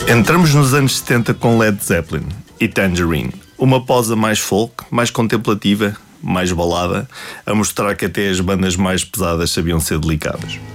Entramos nos anos 70 com Led Zeppelin e Tangerine. Uma posa mais folk, mais contemplativa, mais balada, a mostrar que até as bandas mais pesadas sabiam ser delicadas.